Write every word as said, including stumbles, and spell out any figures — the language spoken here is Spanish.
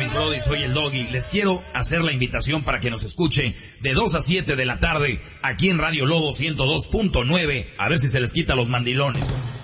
mis brodis? Soy el Doggy. Les quiero hacer la invitación para que nos escuche de dos a siete de la tarde aquí en Radio Lobo ciento dos punto nueve. A ver si se les quita los mandilones.